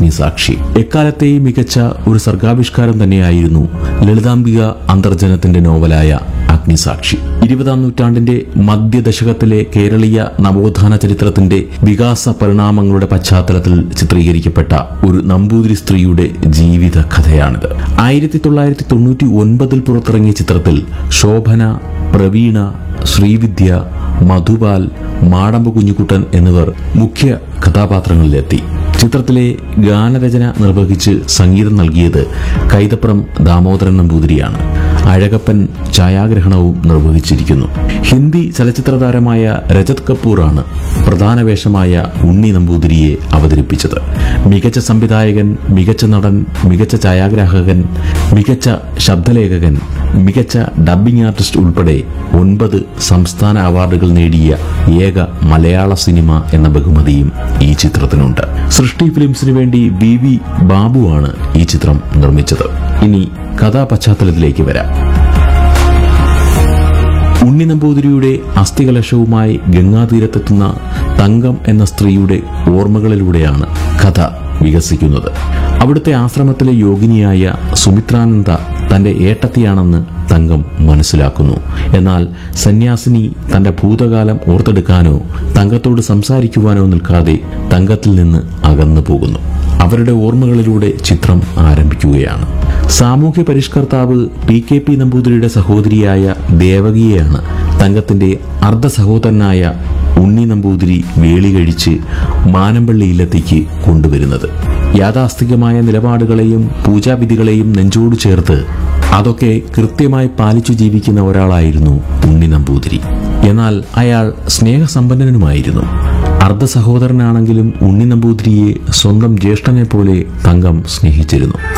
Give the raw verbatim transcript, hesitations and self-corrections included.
അഗ്നിസാക്ഷി. എക്കാലത്തെയും മികച്ച ഒരു സർഗാവിഷ്കാരം തന്നെയായിരുന്നു ലളിതാംബിക അന്തർജനത്തിന്റെ നോവലായ അഗ്നിസാക്ഷി. ഇരുപതാം നൂറ്റാണ്ടിന്റെ മധ്യദശകത്തിലെ കേരളീയ നവോത്ഥാന ചരിത്രത്തിന്റെ വികാസ പരിണാമങ്ങളുടെ പശ്ചാത്തലത്തിൽ ചിത്രീകരിക്കപ്പെട്ട ഒരു നമ്പൂതിരി സ്ത്രീയുടെ ജീവിത കഥയാണിത്. ആയിരത്തി തൊള്ളായിരത്തി തൊണ്ണൂറ്റി ഒൻപതിൽ പുറത്തിറങ്ങിയ ചിത്രത്തിൽ ശോഭന, പ്രവീണ, ശ്രീവിദ്യ, മധുപാൽ, മാടമ്പ് കുഞ്ഞുകുട്ടൻ എന്നിവർ മുഖ്യ കഥാപാത്രങ്ങളിലെത്തി. ചിത്രത്തിലെ ഗാനരചന നിർവഹിച്ച് സംഗീതം നൽകിയത് കൈതപ്രം ദാമോദരൻ നമ്പൂതിരിയാണ്. അഴകപ്പൻ ഛായാഗ്രഹണവും നിർവഹിച്ചിരിക്കുന്നു. ഹിന്ദി ചലച്ചിത്ര താരമായ രജത് കപൂറാണ് പ്രധാന വേഷമായ ഉണ്ണി നമ്പൂതിരിയെ അവതരിപ്പിച്ചത്. മികച്ച സംവിധായകൻ, മികച്ച നടൻ, മികച്ച ഛായാഗ്രാഹകൻ, മികച്ച ശബ്ദലേഖകൻ, മികച്ച ഡബ്ബിംഗ് ആർട്ടിസ്റ്റ് ഉൾപ്പെടെ ഒൻപത് സംസ്ഥാന അവാർഡുകൾ നേടിയ ഏക മലയാള സിനിമ എന്ന ബഹുമതിയും ഈ ചിത്രത്തിനുണ്ട്. സൃഷ്ടി ഫിലിംസിനു വേണ്ടി വി വി ബാബുവാണ് ഈ ചിത്രം നിർമ്മിച്ചത്. ഇനി കഥാപശ്ചാത്തലത്തിലേക്ക് വരാം. ഉണ്ണി നമ്പൂതിരിയുടെ അസ്ഥികലശവുമായി ഗംഗാതീരത്തെത്തുന്ന തങ്കം എന്ന സ്ത്രീയുടെ ഓർമ്മകളിലൂടെയാണ് കഥ വികസിക്കുന്നത്. അവിടുത്തെ ആശ്രമത്തിലെ യോഗിനിയായ സുമിത്രാനന്ദ തന്റെ ഏട്ടത്തിയാണെന്ന് തങ്കം മനസ്സിലാക്കുന്നു. എന്നാൽ സന്യാസിനി തന്റെ ഭൂതകാലം ഓർത്തെടുക്കാനോ തങ്കത്തോട് സംസാരിക്കുവാനോ നിൽക്കാതെ തങ്കത്തിൽ നിന്ന് അകന്നു പോകുന്നു. അവരുടെ ഓർമ്മകളിലൂടെ ചിത്രം ആരംഭിക്കുകയാണ്. സാമൂഹ്യ പരിഷ്കർത്താവ് പി കെ പി നമ്പൂതിരിയുടെ സഹോദരിയായ ദേവകിയെയാണ് തങ്കത്തിന്റെ അർദ്ധ സഹോദരനായ ഉണ്ണി നമ്പൂതിരി വേളി കഴിച്ച് മാനമ്പള്ളിയിലെത്തിക്ക് കൊണ്ടുവരുന്നത്. യാഥാസ്ഥികമായ നിലപാടുകളെയും പൂജാവിധികളെയും നെഞ്ചോട് ചേർത്ത് അതൊക്കെ കൃത്യമായി പാലിച്ചു ജീവിക്കുന്ന ഒരാളായിരുന്നു ഉണ്ണി നമ്പൂതിരി. എന്നാൽ അയാൾ സ്നേഹസമ്പന്നനുമായിരുന്നു. അർദ്ധ സഹോദരനാണെങ്കിലും ഉണ്ണി നമ്പൂതിരിയെ സ്വന്തം ജ്യേഷ്ഠനെ പോലെ തങ്കം സ്നേഹിച്ചിരുന്നു.